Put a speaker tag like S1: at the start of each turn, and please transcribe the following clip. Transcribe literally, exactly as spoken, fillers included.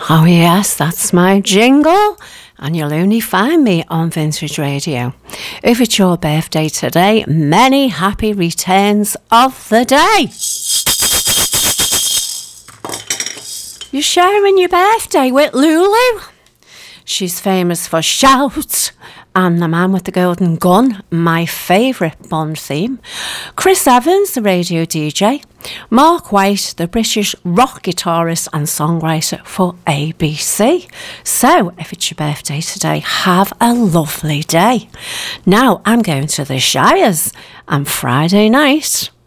S1: Oh yes, that's my jingle, and you'll only find me on Vintage Radio. If it's your birthday today, many happy returns of the day. You're sharing your birthday with Lulu. She's famous for Shout and The Man with the Golden Gun, my favourite Bond theme. Chris Evans, the radio D J. Mark White, the British rock guitarist and songwriter for A B C. So, if it's your birthday today, have a lovely day. Now, I'm going to the Shires, and Friday night